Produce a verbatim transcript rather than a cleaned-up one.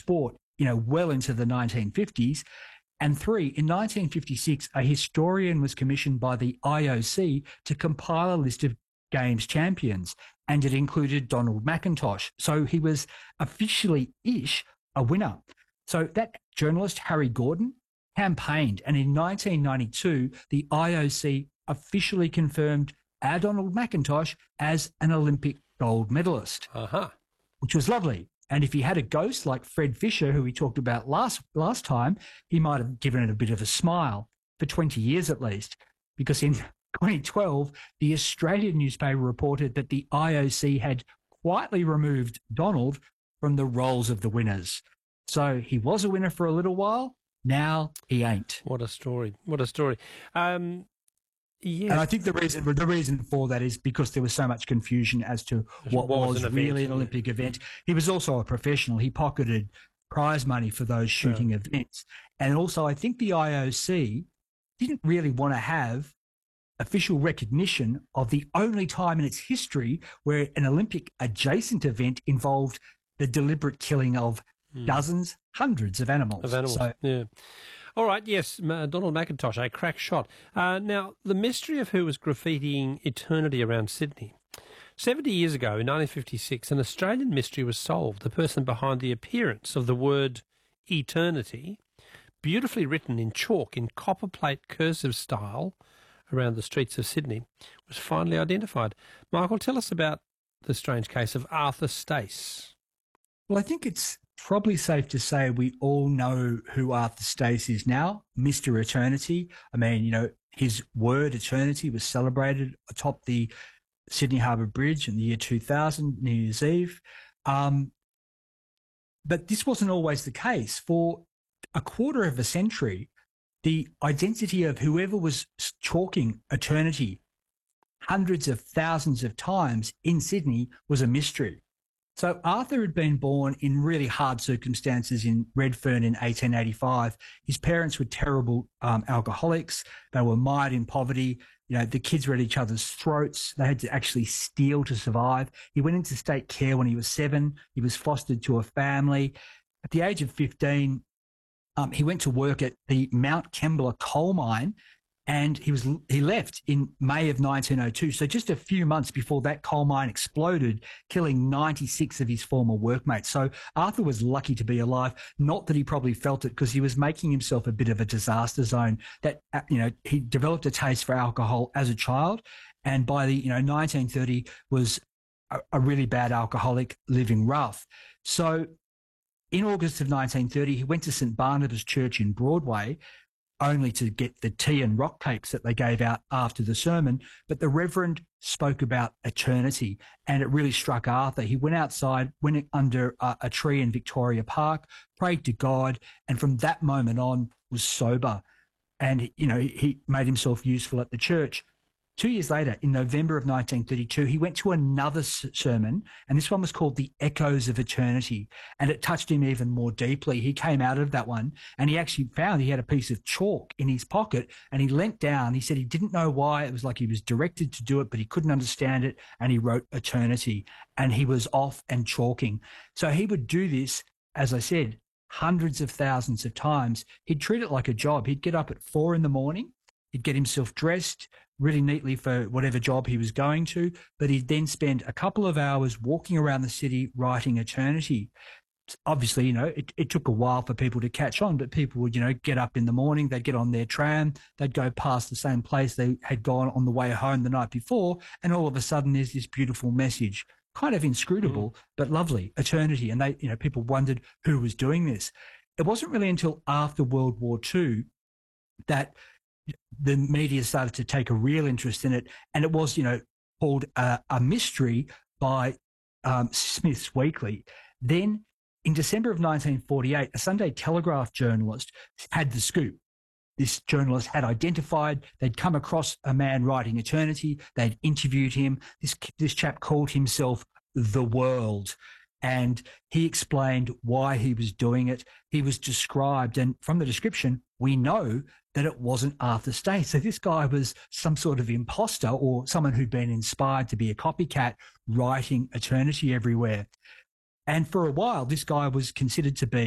sport, you know, well into the nineteen fifties. And three, in nineteen fifty-six, a historian was commissioned by the I O C to compile a list of Games champions, and it included Donald McIntosh. So he was officially-ish a winner. So that journalist, Harry Gordon, campaigned, and in nineteen ninety-two, the I O C officially confirmed our Donald McIntosh as an Olympic gold medalist, uh-huh. which was lovely. And if he had a ghost like Fred Fisher, who we talked about last last time, he might have given it a bit of a smile for twenty years at least, because in twenty twelve, the Australian newspaper reported that the I O C had quietly removed Donald from the rolls of the winners. So he was a winner for a little while. Now he ain't. What a story. What a story. Um, yeah. And I think the reason the reason for that is because there was so much confusion as to what, what was, was an really event, an Olympic yeah. event. He was also a professional. He pocketed prize money for those shooting yeah. events. And also I think the I O C didn't really want to have official recognition of the only time in its history where an Olympic adjacent event involved the deliberate killing of mm. dozens, hundreds of animals. Of animals, so, yeah. All right, yes, Donald McIntosh, a crack shot. Uh, now, the mystery of who was graffitiing eternity around Sydney. seventy years ago, in nineteen fifty-six, an Australian mystery was solved. The person behind the appearance of the word eternity, beautifully written in chalk in copperplate cursive style around the streets of Sydney, was finally identified. Michael, tell us about the strange case of Arthur Stace. Well, I think it's probably safe to say we all know who Arthur Stace is now, Mister Eternity. I mean, you know, his word eternity was celebrated atop the Sydney Harbour Bridge in the year two thousand, New Year's Eve. Um, but this wasn't always the case. For a quarter of a century, the identity of whoever was chalking eternity hundreds of thousands of times in Sydney was a mystery. So Arthur had been born in really hard circumstances in Redfern in eighteen eighty-five. His parents were terrible um, alcoholics. They were mired in poverty. You know, the kids were at each other's throats. They had to actually steal to survive. He went into state care when he was seven. He was fostered to a family. At the age of fifteen, um, he went to work at the Mount Kembla coal mine, and he was he left in May of nineteen oh two. So just a few months before that coal mine exploded, killing ninety-six of his former workmates. So Arthur was lucky to be alive. Not that he probably felt it, because he was making himself a bit of a disaster zone. That, you know, he developed a taste for alcohol as a child, and by the, you know, nineteen thirty was a, a really bad alcoholic, living rough. So in August of nineteen thirty, he went to St Barnabas Church in Broadway, only to get the tea and rock cakes that they gave out after the sermon. But the Reverend spoke about eternity, and it really struck Arthur. He went outside, went under a, a tree in Victoria Park, prayed to God, and from that moment on was sober. And, you know, he made himself useful at the church. Two years later, in November of nineteen thirty-two, he went to another sermon, and this one was called The Echoes of Eternity, and it touched him even more deeply. He came out of that one, and he actually found he had a piece of chalk in his pocket, and he leant down. He said he didn't know why. It was like he was directed to do it, but he couldn't understand it, and he wrote eternity, and he was off and chalking. So he would do this, as I said, hundreds of thousands of times. He'd treat it like a job. He'd get up at four in the morning. He'd get himself dressed really neatly for whatever job he was going to, but he'd then spend a couple of hours walking around the city writing eternity. Obviously, you know, it, it took a while for people to catch on, but people would, you know, get up in the morning, they'd get on their tram, they'd go past the same place they had gone on the way home the night before, and all of a sudden there's this beautiful message, kind of inscrutable, mm. but lovely, eternity. And they, you know, people wondered who was doing this. It wasn't really until after World War Two that the media started to take a real interest in it, and it was, you know, called a, a mystery by um, Smith's Weekly. Then, in December of nineteen forty-eight, a Sunday Telegraph journalist had the scoop. This journalist had identified, they'd come across a man writing eternity, they'd interviewed him. This this chap called himself The World, and he explained why he was doing it. He was described, and from the description, we know that it wasn't Arthur Stace. So this guy was some sort of imposter, or someone who'd been inspired to be a copycat, writing eternity everywhere. And for a while, this guy was considered to be